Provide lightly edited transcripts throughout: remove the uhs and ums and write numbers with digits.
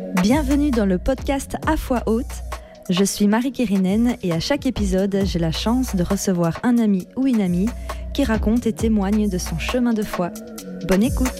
Bienvenue dans le podcast À Foi Haute. Je suis Marie Kérinen et à chaque épisode, j'ai la chance de recevoir un ami ou une amie qui raconte et témoigne de son chemin de foi. Bonne écoute!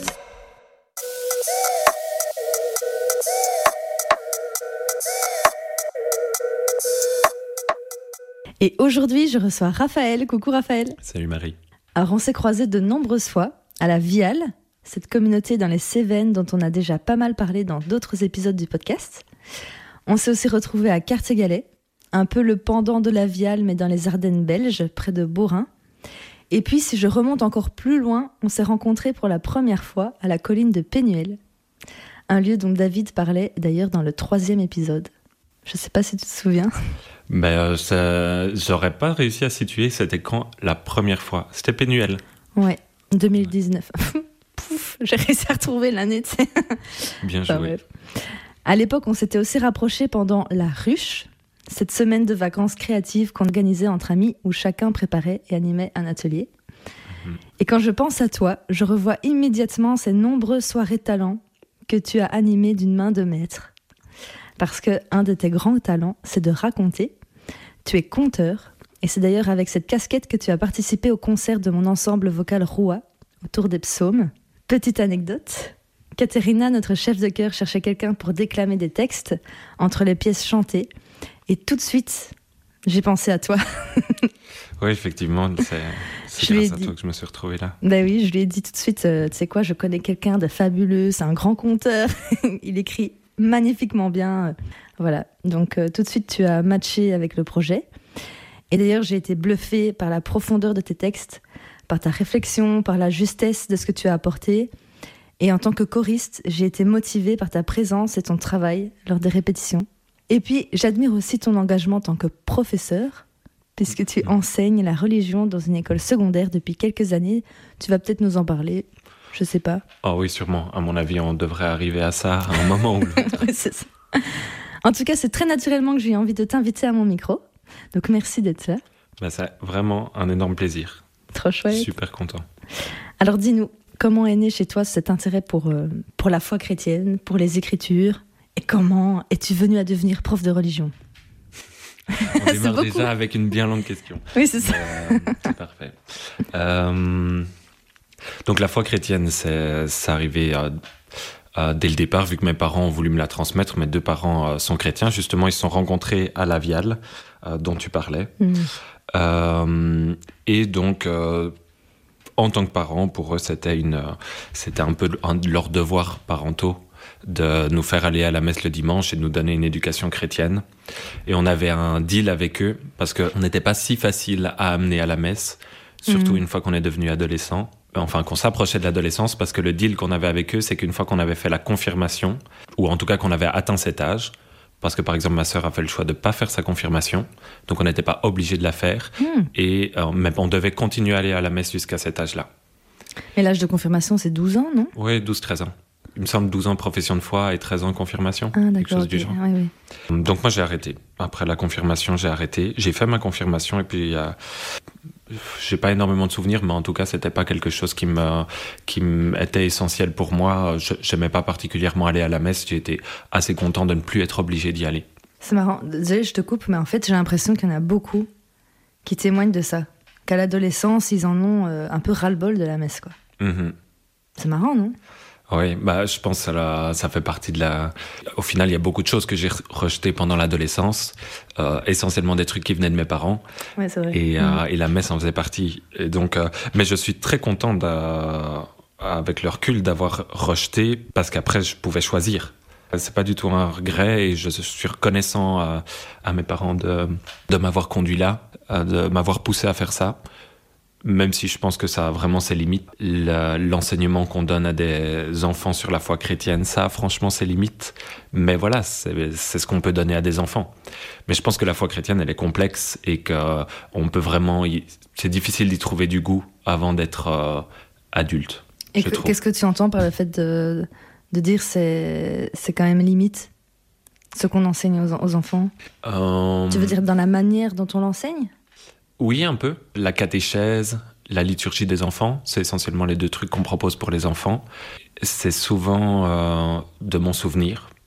Et aujourd'hui, je reçois Raphaël. Coucou Raphaël. Salut Marie. Alors, on s'est croisés de nombreuses fois à la Viale, cette communauté dans les Cévennes dont on a déjà pas mal parlé dans d'autres épisodes du podcast. On s'est aussi retrouvés à Cartegalet, un peu le pendant de la Viale, mais dans les Ardennes belges, près de Beaurain. Et puis, si je remonte encore plus loin, on s'est rencontrés pour la première fois à la colline de Pénuel, un lieu dont David parlait d'ailleurs dans le 3e épisode. Je sais pas si tu te souviens. J'aurais pas réussi à situer, c'était quand la première fois. C'était Pénuel. Ouais, 2019. Pouf, j'ai réussi à retrouver l'année, tu sais. Bien joué. À l'époque, on s'était aussi rapprochés pendant la ruche, cette semaine de vacances créatives qu'on organisait entre amis où chacun préparait et animait un atelier. Et quand je pense à toi, je revois immédiatement ces nombreuses soirées talents que tu as animées d'une main de maître. Parce qu'un de tes grands talents, c'est de raconter. Tu es conteur, et c'est d'ailleurs avec cette casquette que tu as participé au concert de mon ensemble vocal Roua, autour des psaumes. Petite anecdote, Katerina, notre chef de chœur, cherchait quelqu'un pour déclamer des textes entre les pièces chantées, et tout de suite, j'ai pensé à toi. Oui, effectivement, c'est grâce à toi que je me suis retrouvée là. Ben oui, je lui ai dit tout de suite, tu sais quoi, je connais quelqu'un de fabuleux, c'est un grand conteur, il écrit magnifiquement bien. Voilà, donc tout de suite tu as matché avec le projet. Et d'ailleurs j'ai été bluffée par la profondeur de tes textes, par ta réflexion, par la justesse de ce que tu as apporté. Et en tant que choriste, j'ai été motivée par ta présence et ton travail lors des répétitions. Et puis j'admire aussi ton engagement en tant que professeur, puisque tu enseignes la religion dans une école secondaire depuis quelques années. Tu vas peut-être nous en parler. Je sais pas. Oh oui, sûrement. À mon avis, on devrait arriver à ça à un moment ou l'autre. Oui, c'est ça. En tout cas, c'est très naturellement que j'ai envie de t'inviter à mon micro. Donc, merci d'être là. C'est vraiment un énorme plaisir. Trop chouette. Super content. Alors, dis-nous, comment est né chez toi cet intérêt pour la foi chrétienne, pour les Écritures, et comment es-tu venu à devenir prof de religion? On démarre déjà avec une bien longue question. Oui, c'est ça. C'est parfait. Donc la foi chrétienne, c'est arrivé dès le départ, vu que mes parents ont voulu me la transmettre. Mes deux parents sont chrétiens. Justement, ils se sont rencontrés à la Viale, dont tu parlais. Et donc, en tant que parents, pour eux, c'était un peu leur devoir parentaux de nous faire aller à la messe le dimanche et de nous donner une éducation chrétienne. Et on avait un deal avec eux, parce qu'on n'était pas si facile à amener à la messe, surtout une fois qu'on est devenu adolescent. Enfin, qu'on s'approchait de l'adolescence, parce que le deal qu'on avait avec eux, c'est qu'une fois qu'on avait fait la confirmation, ou en tout cas qu'on avait atteint cet âge, parce que par exemple ma sœur a fait le choix de ne pas faire sa confirmation, donc on n'était pas obligé de la faire, et mais on devait continuer à aller à la messe jusqu'à cet âge-là. Mais l'âge de confirmation, c'est 12 ans, non? Oui, 12-13 ans. Il me semble 12 ans profession de foi et 13 ans confirmation. Ah, d'accord, quelque chose du genre. Oui. Donc moi j'ai arrêté. Après la confirmation, j'ai arrêté. J'ai fait ma confirmation et puis j'ai pas énormément de souvenirs, mais en tout cas c'était pas quelque chose qui était essentiel pour moi. J'aimais pas particulièrement aller à la messe. J'ai été assez content de ne plus être obligé d'y aller. C'est marrant. Désolée, je te coupe, mais en fait j'ai l'impression qu'il y en a beaucoup qui témoignent de ça. Qu'à l'adolescence, ils en ont un peu ras-le-bol de la messe, quoi. C'est marrant, non? Oui, je pense que ça fait partie de la... Au final, il y a beaucoup de choses que j'ai rejetées pendant l'adolescence, essentiellement des trucs qui venaient de mes parents. Ouais, c'est vrai. Et la messe en faisait partie. Et donc, mais je suis très content, avec le recul, d'avoir rejeté, parce qu'après, je pouvais choisir. C'est pas du tout un regret, et je suis reconnaissant à mes parents de m'avoir conduit là, de m'avoir poussé à faire ça. Même si je pense que ça a vraiment ses limites. L'enseignement qu'on donne à des enfants sur la foi chrétienne, ça a franchement ses limites. Mais voilà, c'est ce qu'on peut donner à des enfants. Mais je pense que la foi chrétienne, elle est complexe et qu'on peut vraiment... C'est difficile d'y trouver du goût avant d'être adulte. Et qu'est-ce que tu entends par le fait de dire c'est quand même limite, ce qu'on enseigne aux enfants? Tu veux dire dans la manière dont on l'enseigne? Oui, un peu. La catéchèse, la liturgie des enfants, c'est essentiellement les deux trucs qu'on propose pour les enfants. C'est souvent, de mon souvenir,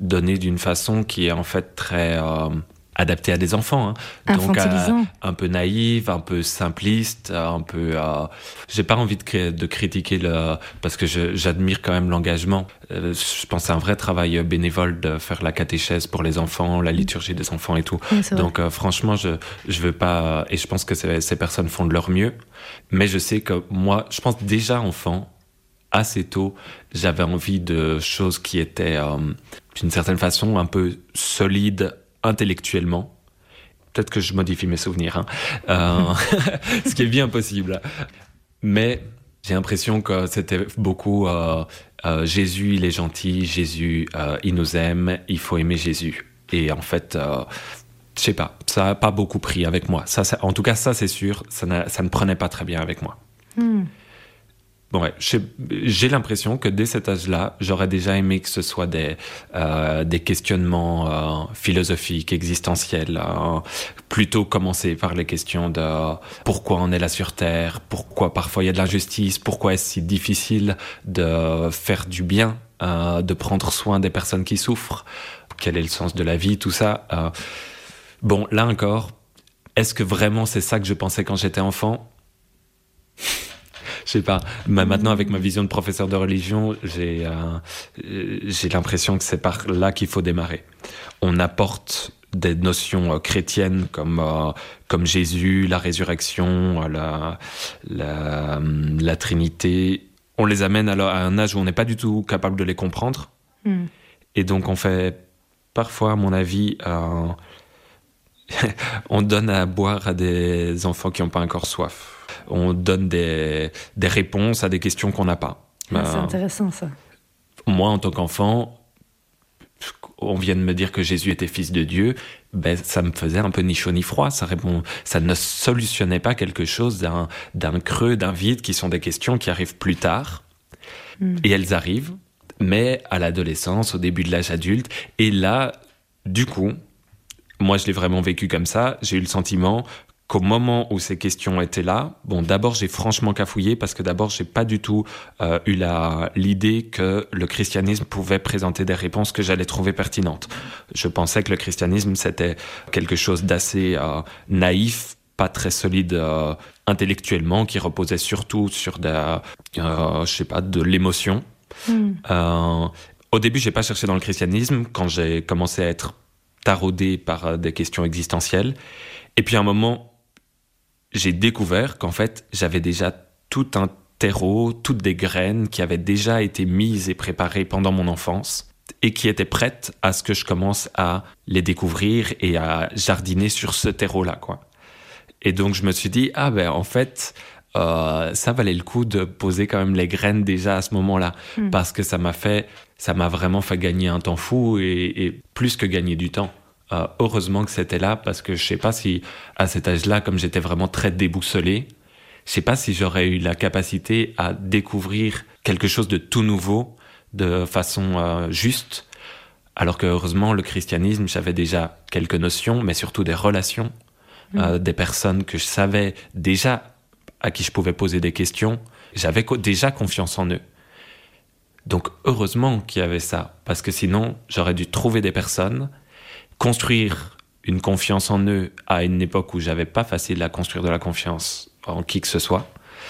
donné d'une façon qui est en fait très adaptée à des enfants. Hein. Donc un peu naïve, un peu simpliste, un peu... j'ai pas envie de critiquer parce que j'admire quand même l'engagement. Je pense que c'est un vrai travail bénévole de faire la catéchèse pour les enfants, la liturgie des enfants et tout. Oui, donc franchement, je veux pas... Et je pense que ces personnes font de leur mieux. Mais je sais que moi, je pense déjà enfant, assez tôt, j'avais envie de choses qui étaient, d'une certaine façon, un peu solides intellectuellement. Peut-être que je modifie mes souvenirs, hein. Ce qui est bien possible. Mais j'ai l'impression que c'était beaucoup Jésus, il est gentil, Jésus, il nous aime, il faut aimer Jésus. Et en fait, je sais pas, ça n'a pas beaucoup pris avec moi. En tout cas, ça c'est sûr, ça ne prenait pas très bien avec moi. Bon, ouais, j'ai l'impression que dès cet âge-là, j'aurais déjà aimé que ce soit des questionnements philosophiques, existentiels, plutôt commencer par les questions de pourquoi on est là sur Terre, pourquoi parfois il y a de l'injustice, pourquoi est-ce si difficile de faire du bien, de prendre soin des personnes qui souffrent, quel est le sens de la vie, tout ça. Bon, là encore, est-ce que vraiment c'est ça que je pensais quand j'étais enfant ? Je sais pas. Maintenant, avec ma vision de professeur de religion, j'ai l'impression que c'est par là qu'il faut démarrer. On apporte des notions chrétiennes comme Jésus, la résurrection, la Trinité. On les amène à un âge où on n'est pas du tout capable de les comprendre. Et donc, on fait parfois, à mon avis, on donne à boire à des enfants qui n'ont pas encore soif. On donne des réponses à des questions qu'on n'a pas. C'est intéressant, ça. Moi, en tant qu'enfant, on vient de me dire que Jésus était fils de Dieu, ça me faisait un peu ni chaud ni froid. Ça ne solutionnait pas quelque chose d'un creux, d'un vide, qui sont des questions qui arrivent plus tard. Et elles arrivent, mais à l'adolescence, au début de l'âge adulte. Et là, du coup, moi, je l'ai vraiment vécu comme ça. J'ai eu le sentiment qu'au moment où ces questions étaient là, d'abord j'ai franchement cafouillé parce que d'abord j'ai pas du tout eu l'idée que le christianisme pouvait présenter des réponses que j'allais trouver pertinentes. Je pensais que le christianisme c'était quelque chose d'assez naïf, pas très solide intellectuellement, qui reposait surtout sur de l'émotion. Au début j'ai pas cherché dans le christianisme quand j'ai commencé à être taraudé par des questions existentielles. Et puis à un moment, j'ai découvert qu'en fait, j'avais déjà tout un terreau, toutes des graines qui avaient déjà été mises et préparées pendant mon enfance et qui étaient prêtes à ce que je commence à les découvrir et à jardiner sur ce terreau-là, quoi. Et donc, je me suis dit, en fait, ça valait le coup de poser quand même les graines déjà à ce moment-là, parce que ça m'a vraiment fait gagner un temps fou et plus que gagner du temps. Heureusement que c'était là, parce que je sais pas si à cet âge-là, comme j'étais vraiment très déboussolé, je sais pas si j'aurais eu la capacité à découvrir quelque chose de tout nouveau de façon juste, alors que heureusement le christianisme, j'avais déjà quelques notions, mais surtout des relations, des personnes que je savais déjà, à qui je pouvais poser des questions. J'avais déjà confiance en eux. Donc heureusement qu'il y avait ça, parce que sinon j'aurais dû trouver des personnes, construire une confiance en eux à une époque où j'avais pas facile à construire de la confiance en qui que ce soit.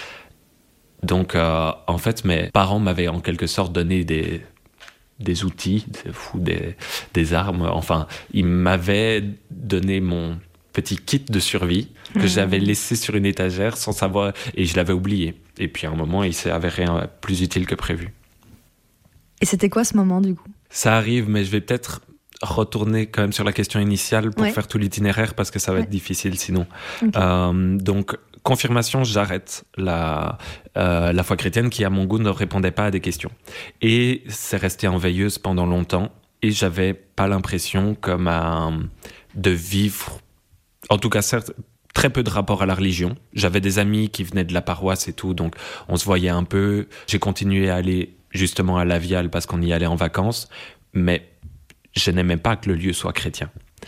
Donc, en fait, mes parents m'avaient en quelque sorte donné des outils, des armes. Enfin, ils m'avaient donné mon petit kit de survie que j'avais laissé sur une étagère sans savoir, et je l'avais oublié. Et puis à un moment, il s'est avéré plus utile que prévu. Et c'était quoi ce moment, du coup ? Ça arrive, mais je vais peut-être retourner quand même sur la question initiale pour faire tout l'itinéraire, parce que ça va être difficile sinon. Okay. Donc, confirmation, j'arrête la foi chrétienne qui, à mon goût, ne répondait pas à des questions. Et c'est resté en veilleuse pendant longtemps, et j'avais pas l'impression de vivre, en tout cas certes, très peu de rapport à la religion. J'avais des amis qui venaient de la paroisse et tout, donc on se voyait un peu. J'ai continué à aller justement à Lavial parce qu'on y allait en vacances, mais je n'aimais pas que le lieu soit chrétien.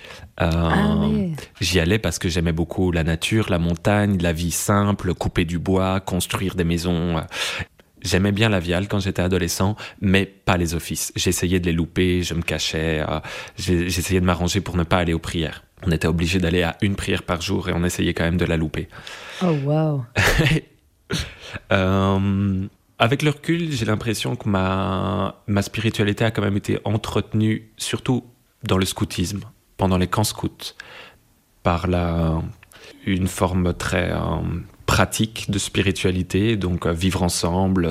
J'y allais parce que j'aimais beaucoup la nature, la montagne, la vie simple, couper du bois, construire des maisons. J'aimais bien la Viale quand j'étais adolescent, mais pas les offices. J'essayais de les louper, je me cachais, j'essayais de m'arranger pour ne pas aller aux prières. On était obligé d'aller à une prière par jour et on essayait quand même de la louper. Oh, wow. Avec le recul, j'ai l'impression que ma spiritualité a quand même été entretenue, surtout dans le scoutisme, pendant les camps scouts, par une forme très pratique de spiritualité, donc vivre ensemble,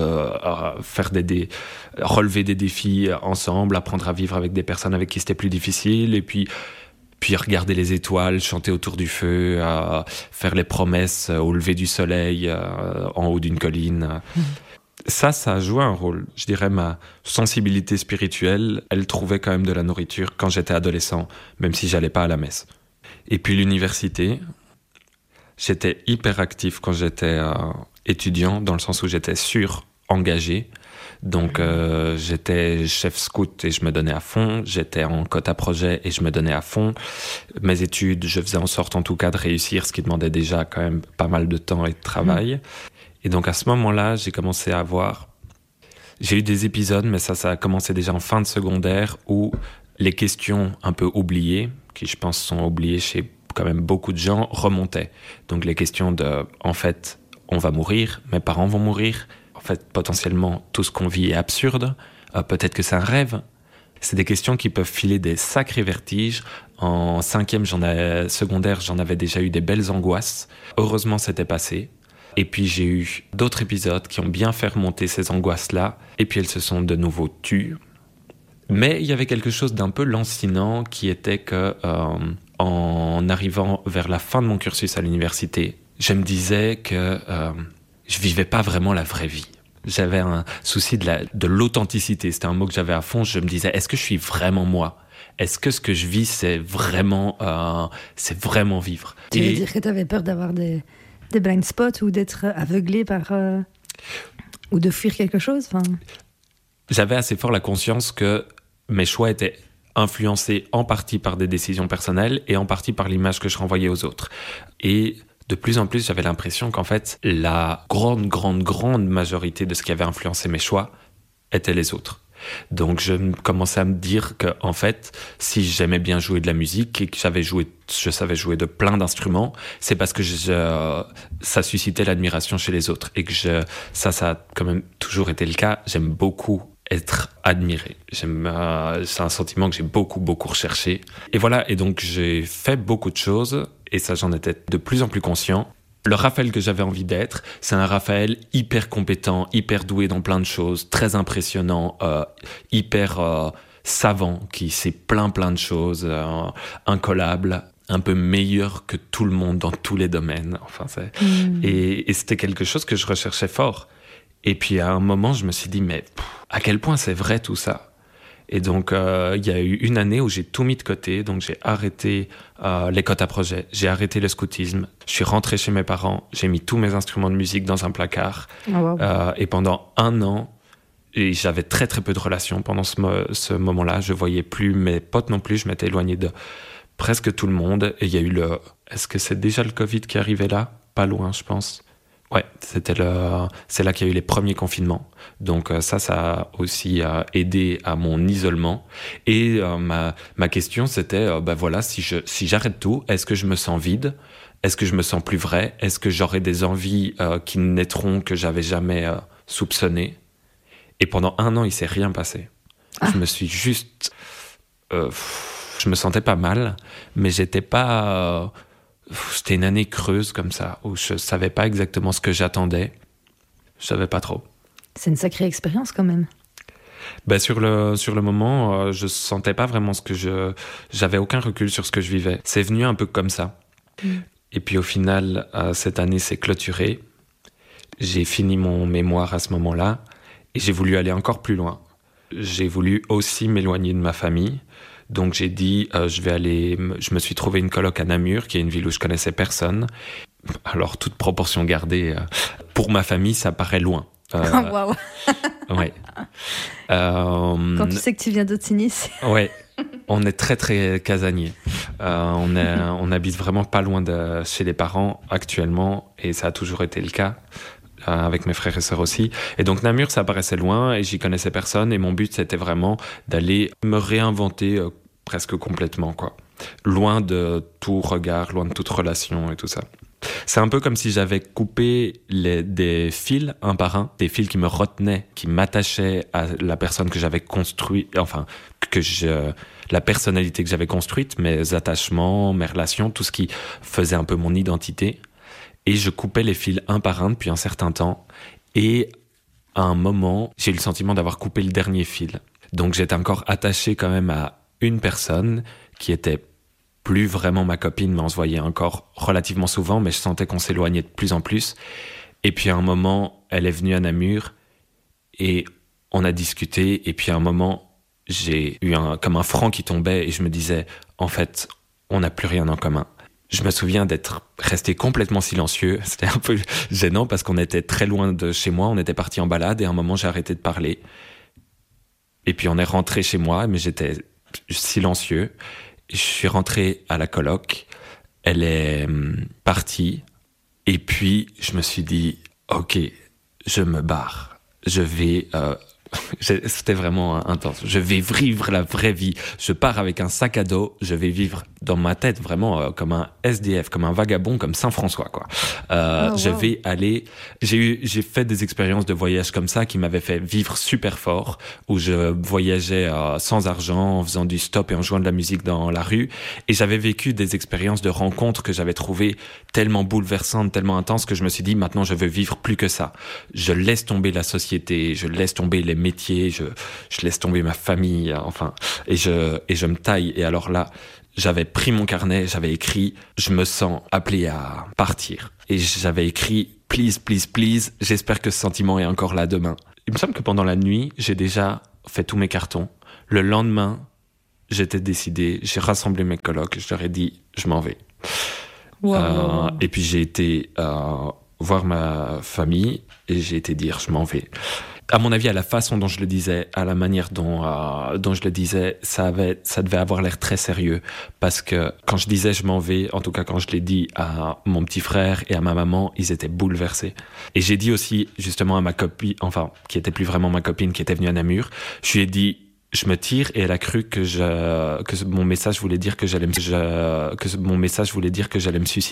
relever des défis ensemble, apprendre à vivre avec des personnes avec qui c'était plus difficile, et puis regarder les étoiles, chanter autour du feu, faire les promesses au lever du soleil en haut d'une colline. Ça a joué un rôle. Je dirais ma sensibilité spirituelle, elle trouvait quand même de la nourriture quand j'étais adolescent, même si j'allais pas à la messe. Et puis l'université, j'étais hyper actif quand j'étais étudiant, dans le sens où j'étais engagé. Donc j'étais chef scout et je me donnais à fond, j'étais en quota projet et je me donnais à fond. Mes études, je faisais en sorte en tout cas de réussir, ce qui demandait déjà quand même pas mal de temps et de travail. Et donc à ce moment-là, j'ai eu des épisodes, mais ça a commencé déjà en fin de secondaire, où les questions un peu oubliées, qui je pense sont oubliées chez quand même beaucoup de gens, remontaient. Donc les questions de, en fait, on va mourir, mes parents vont mourir, en fait, potentiellement, tout ce qu'on vit est absurde, peut-être que c'est un rêve. C'est des questions qui peuvent filer des sacrés vertiges. En 5e secondaire, j'en avais déjà eu des belles angoisses. Heureusement, c'était passé. Et puis j'ai eu d'autres épisodes qui ont bien fait remonter ces angoisses-là, et puis elles se sont de nouveau tues. Mais il y avait quelque chose d'un peu lancinant qui était que, en arrivant vers la fin de mon cursus à l'université, je me disais que je vivais pas vraiment la vraie vie. J'avais un souci de l'authenticité, c'était un mot que j'avais à fond. Je me disais, est-ce que je suis vraiment moi ? Est-ce que ce que je vis, c'est vraiment vivre ? Tu veux dire que tu avais peur d'avoir des blind spots ou d'être aveuglé par... ou de fuir quelque chose, enfin... J'avais assez fort la conscience que mes choix étaient influencés en partie par des décisions personnelles et en partie par l'image que je renvoyais aux autres. Et de plus en plus, j'avais l'impression qu'en fait, la grande majorité de ce qui avait influencé mes choix étaient les autres. Donc je commençais à me dire que, en fait, si j'aimais bien jouer de la musique et que je savais jouer de plein d'instruments, c'est parce que ça suscitait l'admiration chez les autres et que ça a quand même toujours été le cas. J'aime beaucoup être admiré. C'est un sentiment que j'ai beaucoup recherché. Et voilà, et donc j'ai fait beaucoup de choses et ça, j'en étais de plus en plus conscient. Le Raphaël que j'avais envie d'être, c'est un Raphaël hyper compétent, hyper doué dans plein de choses, très impressionnant, hyper savant, qui sait plein de choses, incollable, un peu meilleur que tout le monde dans tous les domaines. Enfin, et c'était quelque chose que je recherchais fort. Et puis à un moment, je me suis dit, mais à quel point c'est vrai tout ça ? Et donc, il y a eu une année où j'ai tout mis de côté. Donc, j'ai arrêté les quotas projets, j'ai arrêté le scoutisme. Je suis rentré chez mes parents, j'ai mis tous mes instruments de musique dans un placard. Oh, wow. Et pendant 1 an, et j'avais très peu de relations pendant ce moment-là. Je voyais plus mes potes non plus. Je m'étais éloigné de presque tout le monde. Et il y a eu est-ce que c'est déjà le Covid qui arrivait là ? Pas loin, je pense. Ouais, c'est là qu'il y a eu les premiers confinements. Donc ça a aussi aidé à mon isolement. Et ma question, c'était, voilà, si j'arrête tout, est-ce que je me sens vide ? Est-ce que je me sens plus vrai ? Est-ce que j'aurai des envies qui naîtront que j'avais jamais soupçonnées ? Et pendant 1 an, il s'est rien passé. Je me suis juste... je me sentais pas mal, mais j'étais pas... C'était une année creuse comme ça, où je savais pas exactement ce que j'attendais. Je savais pas trop. C'est une sacrée expérience quand même. Sur le moment, je sentais pas vraiment j'avais aucun recul sur ce que je vivais. C'est venu un peu comme ça. Et puis au final, cette année s'est clôturée. J'ai fini mon mémoire à ce moment-là et j'ai voulu aller encore plus loin. J'ai voulu aussi m'éloigner de ma famille. Donc j'ai dit, je me suis trouvé une coloc à Namur, qui est une ville où je connaissais personne. Alors, toute proportion gardée, pour ma famille, ça paraît loin. Waouh. Ouais. Quand tu sais que tu viens d'Otigny, ouais. On est très casanier. On habite vraiment pas loin de chez les parents actuellement, et ça a toujours été le cas. avec mes frères et sœurs aussi. Et donc Namur, ça paraissait loin et j'y connaissais personne. Et mon but, c'était vraiment d'aller me réinventer presque complètement, quoi. Loin de tout regard, loin de toute relation et tout ça. C'est un peu comme si j'avais coupé des fils un par un, des fils qui me retenaient, qui m'attachaient à la personne que j'avais construite, enfin, la personnalité que j'avais construite, mes attachements, mes relations, tout ce qui faisait un peu mon identité. Et je coupais les fils un par un depuis un certain temps. Et à un moment, j'ai eu le sentiment d'avoir coupé le dernier fil. Donc j'étais encore attaché quand même à une personne qui était plus vraiment ma copine, mais on se voyait encore relativement souvent, mais je sentais qu'on s'éloignait de plus en plus. Et puis à un moment, elle est venue à Namur et on a discuté. Et puis à un moment, j'ai eu comme un franc qui tombait et je me disais, en fait, on n'a plus rien en commun. Je me souviens d'être resté complètement silencieux. C'était un peu gênant parce qu'on était très loin de chez moi. On était parti en balade et à un moment, j'ai arrêté de parler. Et puis on est rentré chez moi, mais j'étais silencieux. Je suis rentré à la coloc, elle est partie, et puis je me suis dit, ok, je me barre, je vais... C'était vraiment intense. Je vais vivre la vraie vie. Je pars avec un sac à dos. Je vais vivre dans ma tête vraiment comme un SDF, comme un vagabond, comme Saint-François, quoi. Je vais aller. J'ai fait des expériences de voyage comme ça qui m'avaient fait vivre super fort, où je voyageais sans argent, en faisant du stop et en jouant de la musique dans la rue. Et j'avais vécu des expériences de rencontres que j'avais trouvées tellement bouleversantes, tellement intenses que je me suis dit, maintenant je veux vivre plus que ça. Je laisse tomber la société, je laisse tomber les métier, je laisse tomber ma famille, enfin, et je me taille. Et alors là, j'avais pris mon carnet, j'avais écrit, je me sens appelé à partir. Et j'avais écrit, please, please, please, j'espère que ce sentiment est encore là demain. Il me semble que pendant la nuit, j'ai déjà fait tous mes cartons. Le lendemain, j'étais décidé, j'ai rassemblé mes colocs, je leur ai dit, je m'en vais. Wow. Et puis j'ai été voir ma famille et j'ai été dire, je m'en vais. À mon avis, à la façon dont je le disais, à la manière dont je le disais, ça devait avoir l'air très sérieux. Parce que quand je disais je m'en vais, en tout cas quand je l'ai dit à mon petit frère et à ma maman, ils étaient bouleversés. Et j'ai dit aussi justement à ma copine, enfin, qui était plus vraiment ma copine, qui était venue à Namur, je lui ai dit, je me tire, et elle a cru que mon message voulait dire que j'allais me suicider.